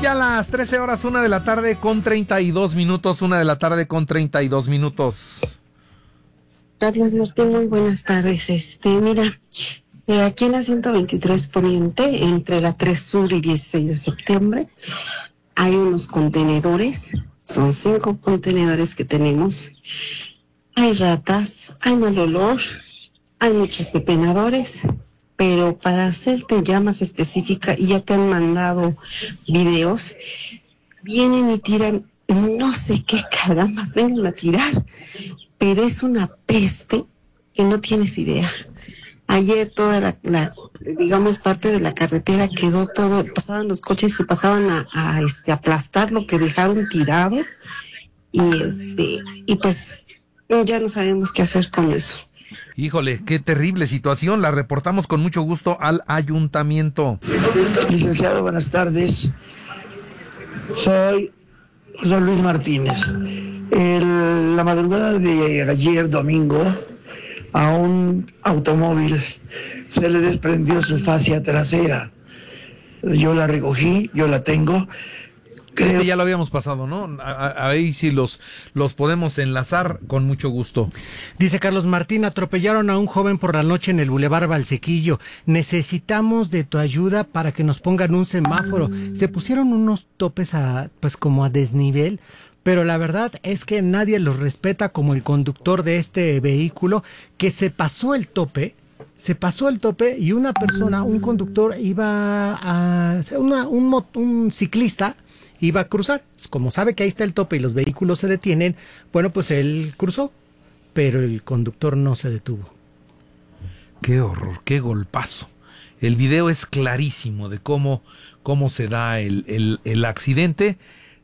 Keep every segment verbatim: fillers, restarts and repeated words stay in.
ya las trece horas, una de la tarde con treinta y dos minutos, una de la tarde con treinta y dos minutos. Carlos Martín, muy buenas tardes. Este, mira, eh, aquí en la ciento veintitrés Poniente, entre la tres Sur y dieciséis de septiembre, hay unos contenedores, son cinco contenedores que tenemos. Hay ratas, hay mal olor, hay muchos pepenadores, pero para hacerte ya más específica, y ya te han mandado videos, vienen y tiran, no sé qué carambas vengan a tirar, pero es una peste que no tienes idea. Ayer toda la, la, digamos, parte de la carretera quedó todo, pasaban los coches y se pasaban a, a este, aplastar lo que dejaron tirado, y este, y pues ya no sabemos qué hacer con eso. Híjole, qué terrible situación, la reportamos con mucho gusto al ayuntamiento. Licenciado, buenas tardes. Soy José Luis Martínez. El, la madrugada de ayer domingo, a un automóvil se le desprendió su fascia trasera. Yo la recogí, yo la tengo. Creo que ya lo habíamos pasado, ¿no? Ahí sí los, los podemos enlazar con mucho gusto. Dice Carlos Martín, atropellaron a un joven por la noche en el Boulevard Valsequillo. Necesitamos de tu ayuda para que nos pongan un semáforo. Se pusieron unos topes a, pues como a desnivel, pero la verdad es que nadie los respeta, como el conductor de este vehículo que se pasó el tope. Se pasó el tope y una persona, un conductor iba a, una, un, un ciclista iba a cruzar. Como sabe que ahí está el tope y los vehículos se detienen, bueno, pues él cruzó, pero el conductor no se detuvo. Qué horror, qué golpazo. El video es clarísimo de cómo, cómo se da el, el, el accidente.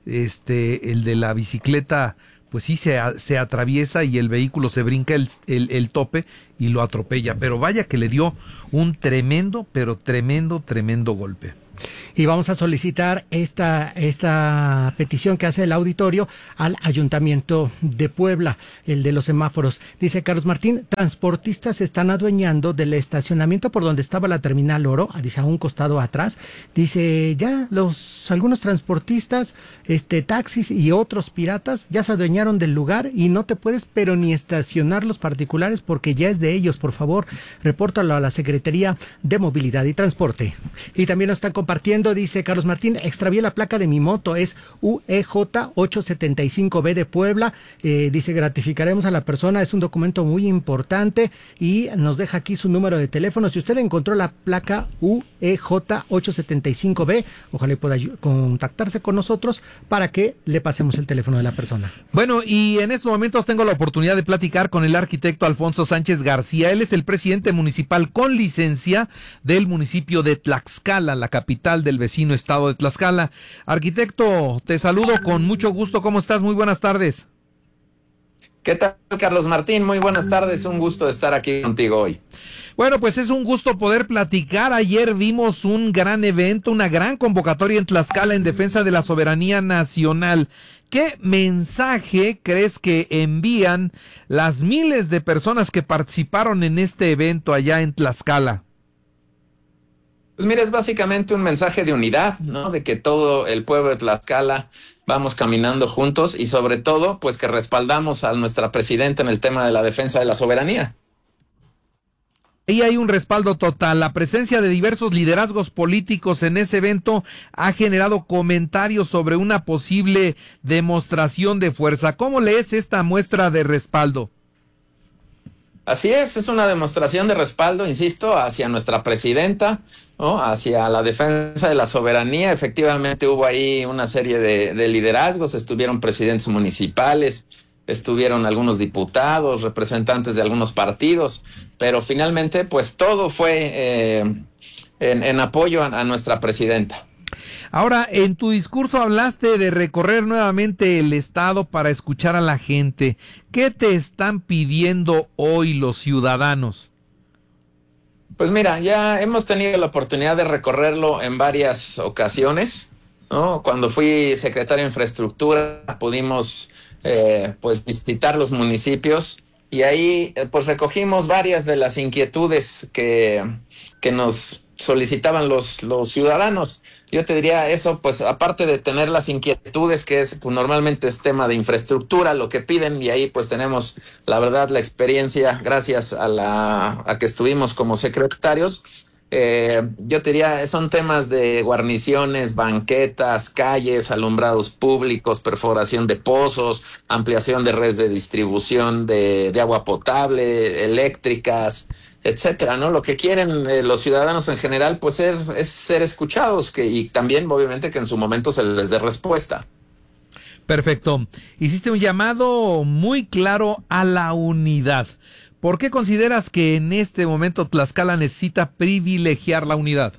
Este, el de la bicicleta, pues sí se, se atraviesa y el vehículo se brinca el, el, el tope y lo atropella. Pero vaya que le dio un tremendo, pero tremendo, tremendo golpe. Y vamos a solicitar esta, esta petición que hace el auditorio al Ayuntamiento de Puebla, el de los semáforos. Dice Carlos Martín, transportistas se están adueñando del estacionamiento por donde estaba la Terminal Oro, dice a un costado atrás. Dice, ya los algunos transportistas, este taxis y otros piratas ya se adueñaron del lugar y no te puedes pero ni estacionar los particulares porque ya es de ellos. Por favor, repórtalo a la Secretaría de Movilidad y Transporte. Y también nos están compartiendo, dice Carlos Martín, extravié la placa de mi moto, es U E J ochocientos setenta y cinco B de Puebla. Eh, dice, gratificaremos a la persona, es un documento muy importante y nos deja aquí su número de teléfono. Si usted encontró la placa U E J ochocientos setenta y cinco B, ojalá pueda contactarse con nosotros para que le pasemos el teléfono de la persona. Bueno, y en estos momentos tengo la oportunidad de platicar con el arquitecto Alfonso Sánchez García. Él es el presidente municipal con licencia del municipio de Tlaxcala, la capital del vecino estado de Tlaxcala. Arquitecto, te saludo con mucho gusto. ¿Cómo estás? Muy buenas tardes. ¿Qué tal, Carlos Martín? Muy buenas tardes. Un gusto estar aquí contigo hoy. Bueno, pues es un gusto poder platicar. Ayer vimos un gran evento, una gran convocatoria en Tlaxcala en defensa de la soberanía nacional. ¿Qué mensaje crees que envían las miles de personas que participaron en este evento allá en Tlaxcala? Pues mira, es básicamente un mensaje de unidad, ¿no? De que todo el pueblo de Tlaxcala vamos caminando juntos y sobre todo, pues que respaldamos a nuestra presidenta en el tema de la defensa de la soberanía. Ahí hay un respaldo total. La presencia de diversos liderazgos políticos en ese evento ha generado comentarios sobre una posible demostración de fuerza. ¿Cómo lees esta muestra de respaldo? Así es, es una demostración de respaldo, insisto, hacia nuestra presidenta, ¿no? Hacia la defensa de la soberanía. Efectivamente hubo ahí una serie de, de liderazgos, estuvieron presidentes municipales, estuvieron algunos diputados, representantes de algunos partidos, pero finalmente pues todo fue eh, en, en apoyo a, a nuestra presidenta. Ahora, en tu discurso hablaste de recorrer nuevamente el estado para escuchar a la gente. ¿Qué te están pidiendo hoy los ciudadanos? Pues mira, ya hemos tenido la oportunidad de recorrerlo en varias ocasiones, ¿no? Cuando fui secretario de Infraestructura pudimos eh, pues visitar los municipios y ahí eh, pues recogimos varias de las inquietudes que, que nos solicitaban los, los ciudadanos. Yo te diría eso, pues aparte de tener las inquietudes, que es pues, normalmente es tema de infraestructura, lo que piden, y ahí pues tenemos, la verdad, la experiencia, gracias a, la, a que estuvimos como secretarios. Eh, yo te diría, son temas de guarniciones, banquetas, calles, alumbrados públicos, perforación de pozos, ampliación de redes de distribución de, de agua potable, eléctricas, etcétera, ¿no? Lo que quieren eh, los ciudadanos en general, pues es, es ser escuchados, que, y también, obviamente, que en su momento se les dé respuesta. Perfecto. Hiciste un llamado muy claro a la unidad. ¿Por qué consideras que en este momento Tlaxcala necesita privilegiar la unidad?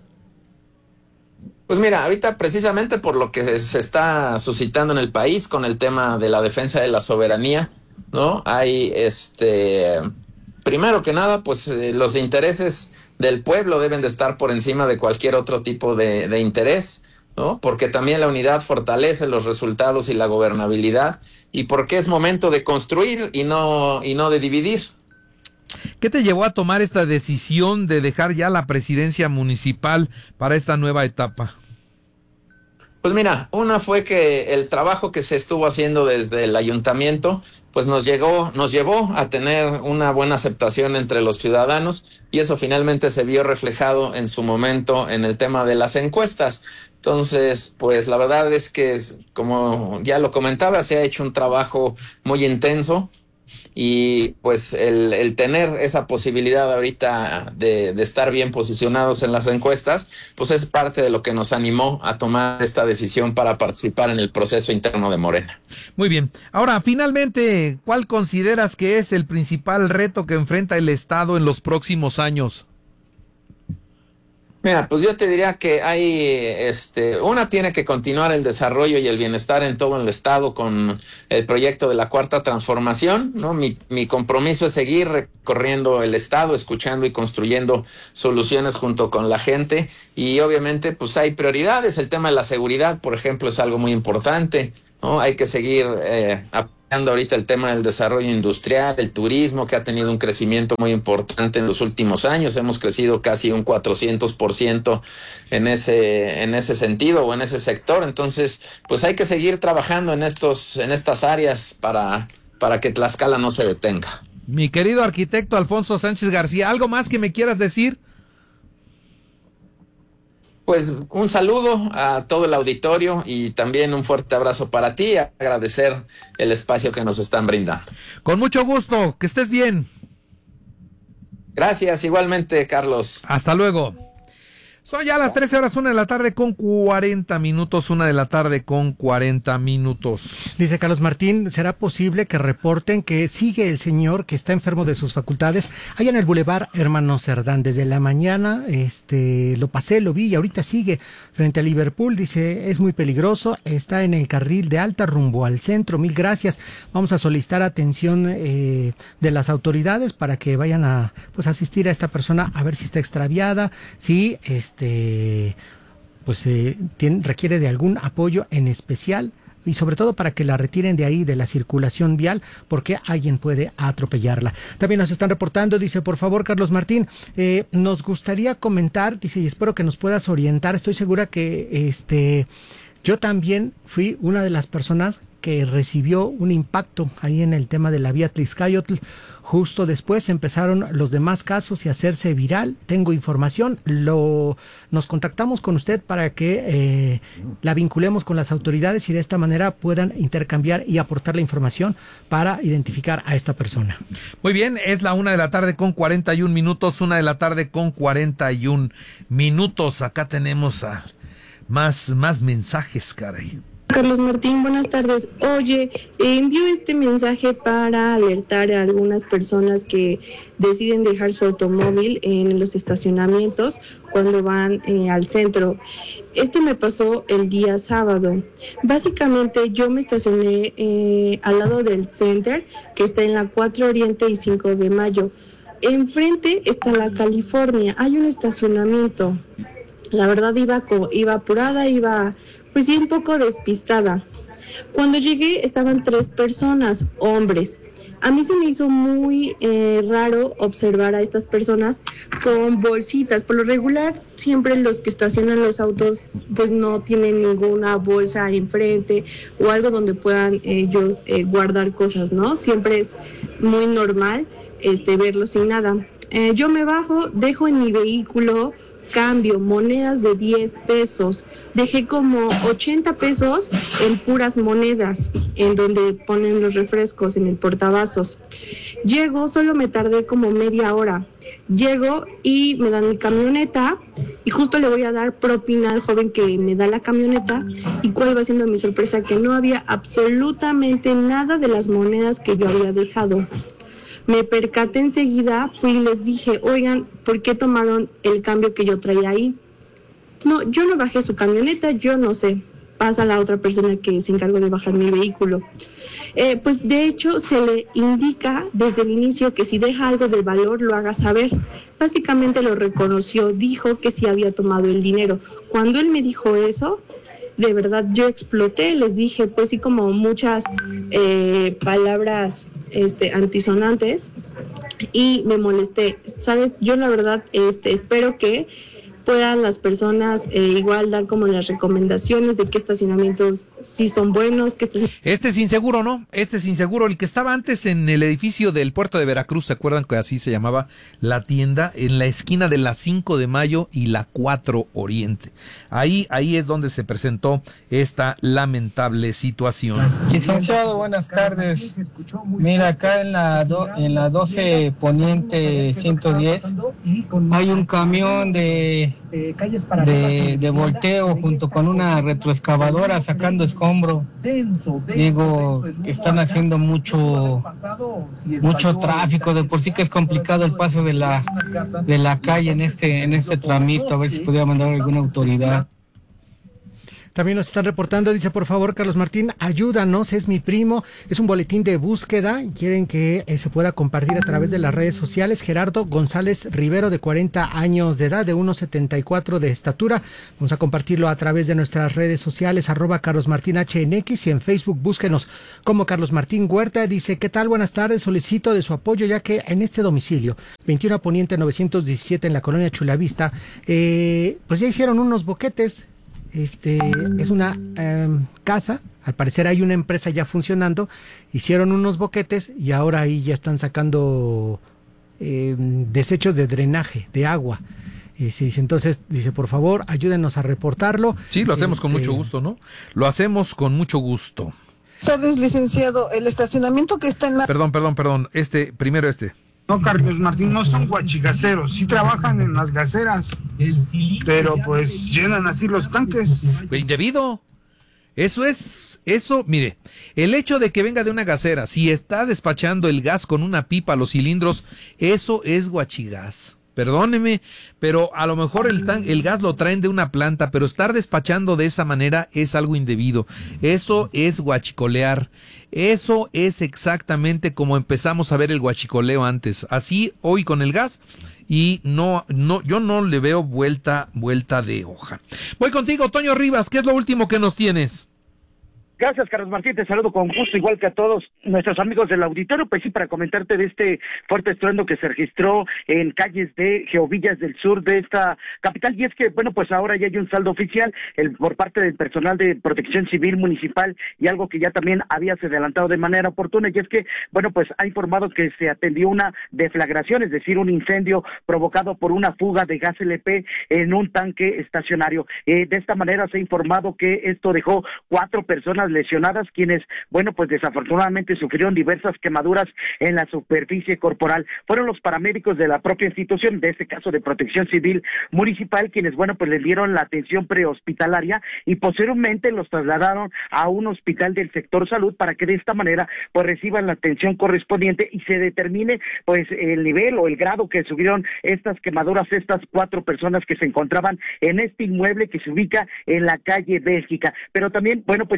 Pues mira, ahorita precisamente por lo que se está suscitando en el país con el tema de la defensa de la soberanía, ¿no? Hay, este, primero que nada, pues eh, los intereses del pueblo deben de estar por encima de cualquier otro tipo de, de interés, ¿no? Porque también la unidad fortalece los resultados y la gobernabilidad, y porque es momento de construir y no, y no de dividir. ¿Qué te llevó a tomar esta decisión de dejar ya la presidencia municipal para esta nueva etapa? Pues mira, una fue que el trabajo que se estuvo haciendo desde el ayuntamiento, pues nos llegó, nos llevó a tener una buena aceptación entre los ciudadanos, y eso finalmente se vio reflejado en su momento en el tema de las encuestas. Entonces, pues la verdad es que, como ya lo comentaba, se ha hecho un trabajo muy intenso. Y pues el, el tener esa posibilidad ahorita de, de estar bien posicionados en las encuestas, pues es parte de lo que nos animó a tomar esta decisión para participar en el proceso interno de Morena. Muy bien. Ahora, finalmente, ¿cuál consideras que es el principal reto que enfrenta el Estado en los próximos años? Mira, pues yo te diría que hay, este, una tiene que continuar el desarrollo y el bienestar en todo el estado con el proyecto de la Cuarta Transformación, ¿no? Mi, mi compromiso es seguir recorriendo el estado, escuchando y construyendo soluciones junto con la gente, y obviamente pues hay prioridades. El tema de la seguridad, por ejemplo, es algo muy importante, ¿no? Hay que seguir eh, ahorita el tema del desarrollo industrial, el turismo, que ha tenido un crecimiento muy importante en los últimos años. Hemos crecido casi un cuatrocientos por ciento en ese, en ese sentido o en ese sector. Entonces, pues hay que seguir trabajando en estos, en estas áreas para, para que Tlaxcala no se detenga. Mi querido arquitecto Alfonso Sánchez García, ¿algo más que me quieras decir? Pues un saludo a todo el auditorio y también un fuerte abrazo para ti, agradecer el espacio que nos están brindando. Con mucho gusto, que estés bien. Gracias, igualmente, Carlos. Hasta luego. Son ya las trece horas, una de la tarde con cuarenta minutos, una de la tarde con cuarenta minutos. Dice Carlos Martín, ¿será posible que reporten que sigue el señor que está enfermo de sus facultades allá en el Boulevard Hermano Cerdán? Desde la mañana este lo pasé, lo vi y ahorita sigue frente a Liverpool. Dice, es muy peligroso, está en el carril de alta rumbo al centro. Mil gracias. Vamos a solicitar atención eh, de las autoridades para que vayan a pues asistir a esta persona a ver si está extraviada, si este Este, pues eh, tiene, requiere de algún apoyo en especial, y sobre todo para que la retiren de ahí de la circulación vial, porque alguien puede atropellarla. También nos están reportando, dice, por favor, Carlos Martín, eh, nos gustaría comentar, dice, y espero que nos puedas orientar. Estoy segura que este yo también fui una de las personas que recibió un impacto ahí en el tema de la vía Tlixcayotl. Justo después empezaron los demás casos y hacerse viral. Tengo información, lo nos contactamos con usted para que eh, la vinculemos con las autoridades y de esta manera puedan intercambiar y aportar la información para identificar a esta persona. Muy bien, es la una de la tarde con cuarenta y un minutos, una de la tarde con cuarenta y un minutos. Acá tenemos a más, más mensajes, caray. Carlos Martín, buenas tardes. Oye, eh, envío este mensaje para alertar a algunas personas que deciden dejar su automóvil en los estacionamientos cuando van eh, al centro. Esto me pasó el día sábado. Básicamente yo me estacioné eh, al lado del Center, que está en la cuatro Oriente y cinco de Mayo. Enfrente está la California, hay un estacionamiento. La verdad iba, iba apurada, iba... pues sí, un poco despistada. Cuando llegué estaban tres personas, hombres. A mí se me hizo muy eh, raro observar a estas personas con bolsitas. Por lo regular, siempre los que estacionan los autos pues no tienen ninguna bolsa enfrente o algo donde puedan ellos eh, guardar cosas, ¿no? Siempre es muy normal este, verlos sin nada. Eh, yo me bajo, dejo en mi vehículo cambio, monedas de diez pesos. Dejé como ochenta pesos en puras monedas, en donde ponen los refrescos, en el portavasos. Llego, solo me tardé como media hora. Llego y me dan mi camioneta y justo le voy a dar propina al joven que me da la camioneta. ¿Y cuál va siendo mi sorpresa? Que no había absolutamente nada de las monedas que yo había dejado. Me percaté enseguida, fui y les dije, oigan, ¿por qué tomaron el cambio que yo traía ahí? No, yo no bajé su camioneta, yo no sé. Pasa la otra persona que se encargó de bajar mi vehículo. Eh, pues de hecho se le indica desde el inicio que si deja algo de valor lo haga saber. Básicamente lo reconoció, dijo que sí había tomado el dinero. Cuando él me dijo eso, de verdad yo exploté, les dije pues sí como muchas eh, palabras este, antisonantes y me molesté. Sabes, yo la verdad este, espero que puedan las personas eh, igual dar como las recomendaciones de qué estacionamientos sí son buenos, qué estacion... Este es inseguro, ¿no? Este es inseguro. El que estaba antes en el edificio del puerto de Veracruz, ¿se acuerdan que así se llamaba la tienda? En la esquina de la cinco de mayo y la cuatro Oriente. Ahí, ahí es donde se presentó esta lamentable situación. Licenciado, buenas tardes. Mira, acá en la, do, en la doce Poniente ciento diez hay un camión de De, de volteo junto con una retroexcavadora sacando escombro. Digo que están haciendo mucho mucho tráfico, de por sí que es complicado el paso de la de la calle en este en este tramito, a ver si podría mandar alguna autoridad. También nos están reportando, dice, por favor, Carlos Martín, ayúdanos, es mi primo, es un boletín de búsqueda, quieren que eh, se pueda compartir a través de las redes sociales. Gerardo González Rivero, de cuarenta años de edad, de uno setenta y cuatro de estatura. Vamos a compartirlo a través de nuestras redes sociales, arroba Carlos Martín H N X, y en Facebook búsquenos como Carlos Martín Huerta. Dice, ¿qué tal? Buenas tardes, solicito de su apoyo, ya que en este domicilio, veintiuno Poniente novecientos diecisiete, en la colonia Chulavista, eh, pues ya hicieron unos boquetes. Este es una eh, casa, al parecer hay una empresa ya funcionando, hicieron unos boquetes y ahora ahí ya están sacando eh, desechos de drenaje, de agua. Y se dice, entonces, dice, por favor, ayúdenos a reportarlo. Sí, lo hacemos este... con mucho gusto, ¿no? Lo hacemos con mucho gusto. Buenas tardes, licenciado. El estacionamiento que está en la... Perdón, perdón, perdón. Este, primero este. No, Carlos Martín, no son guachigaceros, sí trabajan en las gaseras, pero pues llenan así los tanques. Indebido. Eso es, eso, mire, el hecho de que venga de una gasera, si está despachando el gas con una pipa a los cilindros, eso es guachigás. Perdóneme, pero a lo mejor el tan, el gas lo traen de una planta, pero estar despachando de esa manera es algo indebido. Eso es guachicolear. Eso es exactamente como empezamos a ver el guachicoleo antes. Así hoy con el gas, y no, no, yo no le veo vuelta, vuelta de hoja. Voy contigo, Toño Rivas, ¿qué es lo último que nos tienes? Gracias, Carlos Martín, te saludo con gusto, igual que a todos nuestros amigos del auditorio, pues sí, para comentarte de este fuerte estruendo que se registró en calles de Geovillas del sur de esta capital, y es que, bueno, pues ahora ya hay un saldo oficial el, por parte del personal de Protección Civil Municipal, y algo que ya también había se adelantado de manera oportuna, y es que, bueno, pues ha informado que se atendió una deflagración, es decir, un incendio provocado por una fuga de gas L P en un tanque estacionario. Eh, de esta manera se ha informado que esto dejó cuatro personas lesionadas, quienes, bueno, pues desafortunadamente sufrieron diversas quemaduras en la superficie corporal. Fueron los paramédicos de la propia institución, de este caso de Protección Civil Municipal, quienes, bueno, pues les dieron la atención prehospitalaria y posteriormente los trasladaron a un hospital del sector salud para que de esta manera pues reciban la atención correspondiente y se determine pues el nivel o el grado que subieron estas quemaduras, estas cuatro personas que se encontraban en este inmueble que se ubica en la calle Bélgica. Pero también, bueno, pues llegaron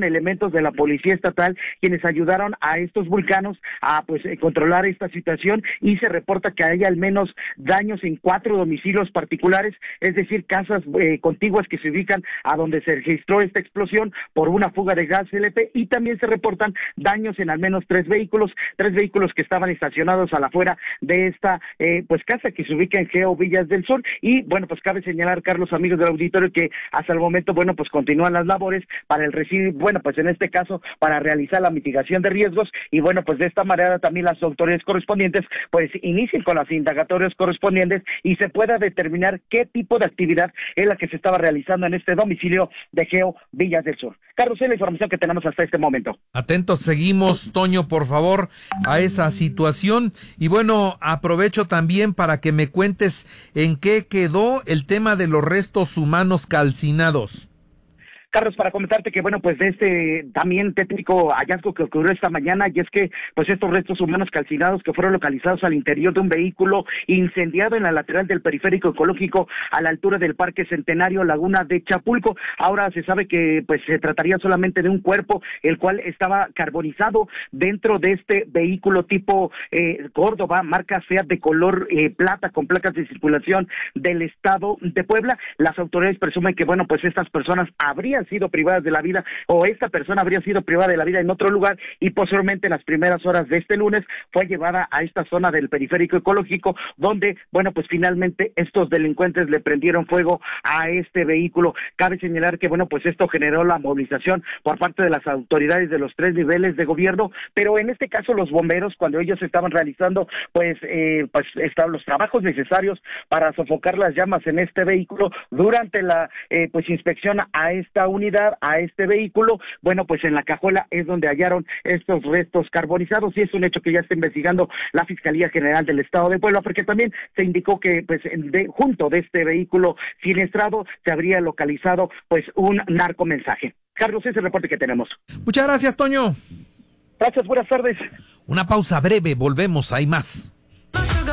elementos de la Policía Estatal quienes ayudaron a estos vulcanos a pues eh, controlar esta situación, y se reporta que hay al menos daños en cuatro domicilios particulares, es decir, casas eh, contiguas que se ubican a donde se registró esta explosión por una fuga de gas L P, y también se reportan daños en al menos tres vehículos, tres vehículos que estaban estacionados a la afuera de esta eh, pues casa que se ubica en Geo Villas del Sur. Y bueno, pues cabe señalar, Carlos, amigos del auditorio, que hasta el momento, bueno, pues continúan las labores para el recibo, bueno, pues en este caso para realizar la mitigación de riesgos, y bueno, pues de esta manera también las autoridades correspondientes pues inicien con las indagatorias correspondientes y se pueda determinar qué tipo de actividad es la que se estaba realizando en este domicilio de Geo Villas del Sur. Carlos, es la información que tenemos hasta este momento. Atentos, seguimos, Toño, por favor, a esa situación. Y bueno, aprovecho también para que me cuentes en qué quedó el tema de los restos humanos calcinados. Carlos, para comentarte que, bueno, pues de este también técnico hallazgo que ocurrió esta mañana, y es que, pues estos restos humanos calcinados que fueron localizados al interior de un vehículo incendiado en la lateral del periférico ecológico a la altura del Parque Centenario Laguna de Chapulco. Ahora se sabe que, pues, se trataría solamente de un cuerpo, el cual estaba carbonizado dentro de este vehículo tipo eh, Córdoba, marca Seat de color eh, plata, con placas de circulación del estado de Puebla. Las autoridades presumen que, bueno, pues estas personas habrían sido privadas de la vida, o esta persona habría sido privada de la vida en otro lugar, y posteriormente en las primeras horas de este lunes fue llevada a esta zona del periférico ecológico, donde, bueno, pues finalmente estos delincuentes le prendieron fuego a este vehículo. Cabe señalar que, bueno, pues esto generó la movilización por parte de las autoridades de los tres niveles de gobierno, pero en este caso los bomberos, cuando ellos estaban realizando pues eh, pues estaban los trabajos necesarios para sofocar las llamas en este vehículo, durante la eh, pues inspección a esta unidad, a este vehículo, bueno, pues en la cajuela es donde hallaron estos restos carbonizados, y es un hecho que ya está investigando la Fiscalía General del Estado de Puebla, porque también se indicó que pues de, junto de este vehículo siniestrado se habría localizado pues un narcomensaje. Carlos, ese es el reporte que tenemos. Muchas gracias, Toño. Gracias, buenas tardes. Una pausa breve, volvemos, hay más.